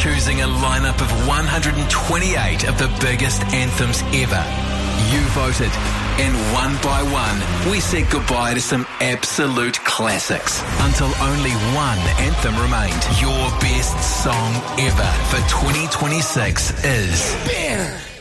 choosing a lineup of 128 of the biggest anthems ever. You voted, and one by one, we said goodbye to some absolute classics until only one anthem remained. Your best song ever for 2026 is...